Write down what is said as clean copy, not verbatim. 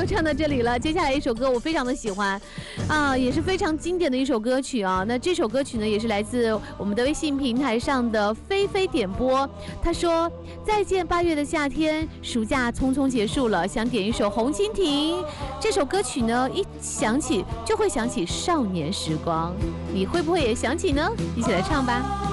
都唱到这里了，接下来一首歌我非常的喜欢，也是非常经典的一首歌曲啊。那这首歌曲呢，也是来自我们的微信平台上的菲菲点播。他说：“再见8月的夏天，暑假匆匆结束了，想点一首《红蜻蜓》。这首歌曲呢，一想起就会想起少年时光，你会不会也想起呢？一起来唱吧。”